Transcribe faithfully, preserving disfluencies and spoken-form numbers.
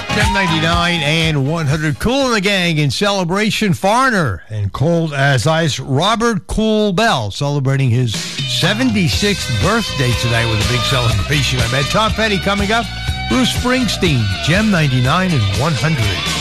Gem ninety-nine and one hundred. Kool and the Gang in celebration. Foreigner and Cold as Ice. Robert Kool Bell celebrating his seventy-sixth birthday tonight with a big celebration. I bet Tom Petty coming up. Bruce Springsteen, Gem ninety-nine and one hundred.